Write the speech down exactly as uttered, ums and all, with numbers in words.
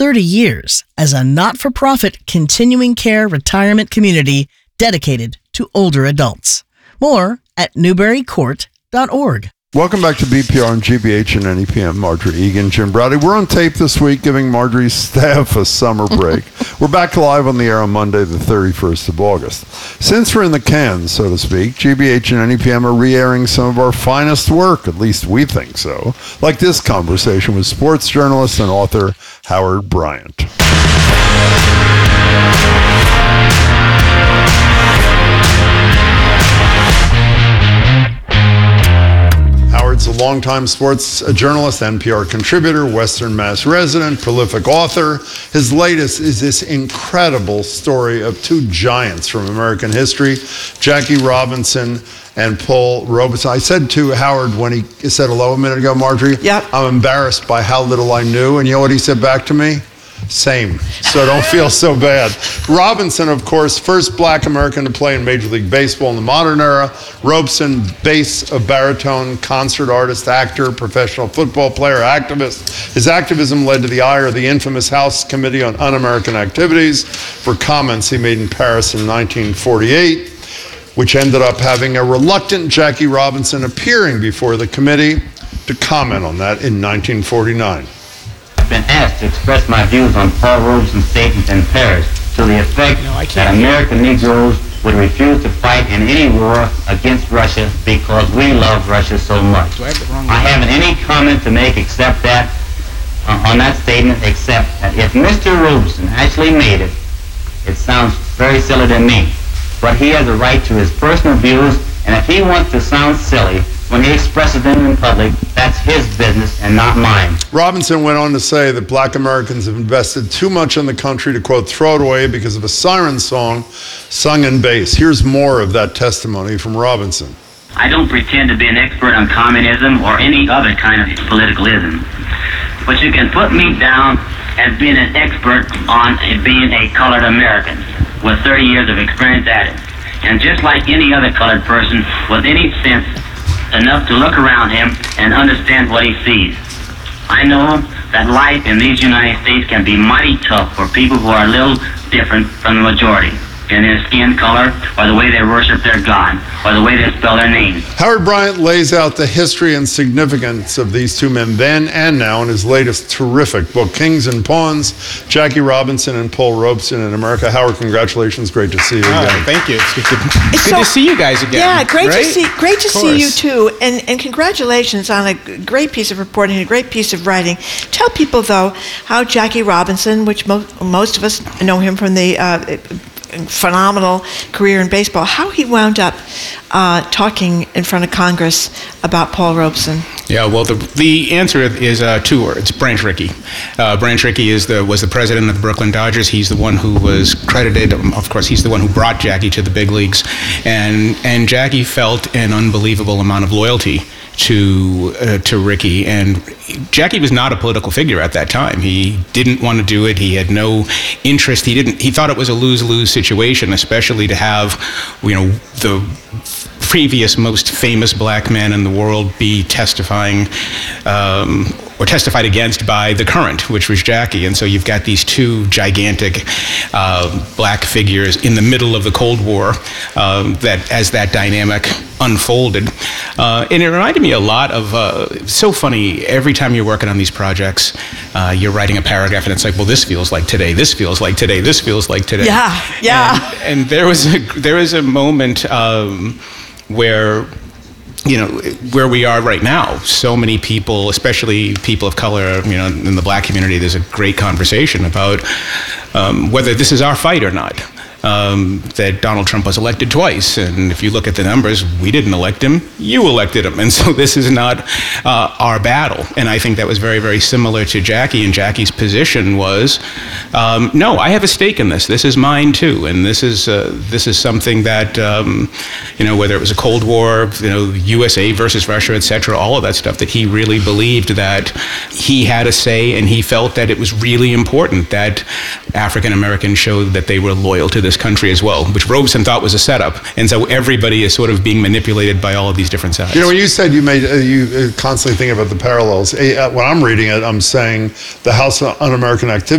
thirty years as a not-for-profit continuing care retirement community dedicated to older adults. More at newbury court dot org. Welcome back to B P R and G B H and N E P M. Marjorie Egan, Jim Braude. We're on tape this week giving Marjorie's staff a summer break. We're back live on the air on Monday, the thirty-first of August. Since we're in the can, so to speak, G B H and N E P M are re-airing some of our finest work, at least we think so, like this conversation with sports journalist and author Howard Bryant. Howard's a longtime sports journalist, N P R contributor, Western Mass resident, prolific author. His latest is this incredible story of two giants from American history, Jackie Robinson and Paul Robeson. I said to Howard when he said hello a minute ago, Marjorie, yep. I'm embarrassed by how little I knew. And you know what he said back to me? Same. So don't feel so bad. Robinson, of course, first black American to play in Major League Baseball in the modern era. Robeson, bass, a baritone, concert artist, actor, professional football player, activist. His activism led to the ire of the infamous House Committee on Un-American Activities for comments he made in Paris in nineteen forty-eight, which ended up having a reluctant Jackie Robinson appearing before the committee to comment on that in nineteen forty-nine. Been asked to express my views on Paul Robeson's statement in Paris to the effect no, that American Negroes would refuse to fight in any war against Russia because we love Russia so much. I, have I haven't any comment to make except that, uh, on that statement, except that if Mister Robeson actually made it, it sounds very silly to me, but he has a right to his personal views, and if he wants to sound silly when he expresses them in public, that's his business and not mine. Robinson went on to say that black Americans have invested too much in the country to, quote, throw it away because of a siren song sung in bass. Here's more of that testimony from Robinson. I don't pretend to be an expert on communism or any other kind of politicalism, but you can put me down as being an expert on being a colored American with thirty years of experience at it. And just like any other colored person with any sense enough to look around him and understand what he sees. I know that life in these United States can be mighty tough for people who are a little different from the majority in their skin color, or the way they worship their God, or the way they spell their names. Howard Bryant lays out the history and significance of these two men then and now in his latest terrific book, Kings and Pawns, Jackie Robinson and Paul Robeson in America. Howard, congratulations. Great to see you again. Oh, thank you. It's good, to, it's good so, to see you guys again. Yeah, great right? to see great to see you too. And and congratulations on a great piece of reporting, a great piece of writing. Tell people, though, how Jackie Robinson, which mo- most of us know him from the uh, phenomenal career in baseball, how he wound up uh, talking in front of Congress about Paul Robeson. Yeah, well, the the answer is uh, two words: Branch Rickey. Uh, Branch Rickey is the was the president of the Brooklyn Dodgers. He's the one who was credited. Of course, he's the one who brought Jackie to the big leagues, and and Jackie felt an unbelievable amount of loyalty to uh, to Rickey. And Jackie was not a political figure at that time. He didn't want to do it. He had no interest. He didn't. He thought it was a lose-lose situation, especially to have, you know, the previous most famous black man in the world be testifying um, or testified against by the current, which was Jackie. And so you've got these two gigantic uh, black figures in the middle of the Cold War uh, that as that dynamic unfolded. Uh, and it reminded me a lot of, uh, so funny, every time you're working on these projects, uh, you're writing a paragraph and it's like, well, this feels like today, this feels like today, this feels like today. Yeah, yeah. And, and there was a, there was a moment um, where, you know, where we are right now, so many people, especially people of color, you know, in the black community, there's a great conversation about um, whether this is our fight or not. Um, that Donald Trump was elected twice, and if you look at the numbers, we didn't elect him, you elected him, and so this is not uh, our battle. And I think that was very, very similar to Jackie, and Jackie's position was, um, no, I have a stake in this. This is mine too, and this is uh, this is something that, um, you know, whether it was a Cold War, you know, U S A versus Russia, et cetera, all of that stuff, that he really believed that he had a say, and he felt that it was really important that African Americans showed that they were loyal to this country as well, which Robeson thought was a setup, and so everybody is sort of being manipulated by all of these different sides. You know, when you said you made, uh, you uh, constantly think about the parallels. Uh, when I'm reading it, I'm saying the House on Un-American Activities